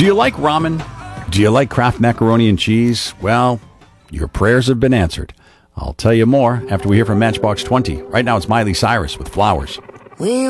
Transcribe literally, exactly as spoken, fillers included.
Do you like ramen? Do you like Kraft macaroni and cheese? Well, your prayers have been answered. I'll tell you more after we hear from Matchbox twenty. Right now it's Miley Cyrus with Flowers. We